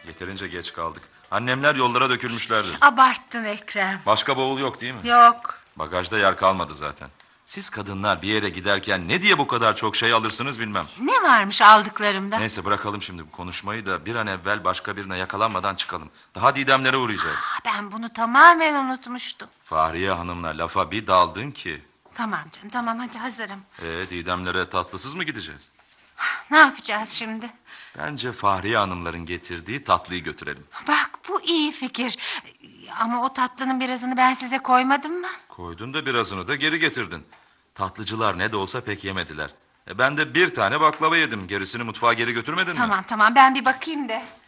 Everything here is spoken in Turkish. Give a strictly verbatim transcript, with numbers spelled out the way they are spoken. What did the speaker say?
Yeterince geç kaldık. Annemler yollara dökülmüşlerdi. Abarttın Ekrem. Başka bavul yok değil mi? Yok. Bagajda yer kalmadı zaten. Siz kadınlar bir yere giderken ne diye bu kadar çok şey alırsınız bilmem. Ne varmış aldıklarımda? Neyse bırakalım şimdi bu konuşmayı da bir an evvel başka birine yakalanmadan çıkalım. Daha Didemlere uğrayacağız. Aa, ben bunu tamamen unutmuştum. Fahriye Hanım'la lafa bir daldın ki. Tamam canım, tamam, hadi hazırım. Ee, Didemlere tatlısız mı gideceğiz? Ne yapacağız şimdi? Bence Fahriye Hanımların getirdiği tatlıyı götürelim. Bak, bu iyi fikir. Ama o tatlının birazını ben size koymadım mı? Koydun da birazını da geri getirdin. Tatlıcılar ne de olsa pek yemediler. E ben de bir tane baklava yedim. Gerisini mutfağa geri götürmedin mi? Tamam tamam, ben bir bakayım de.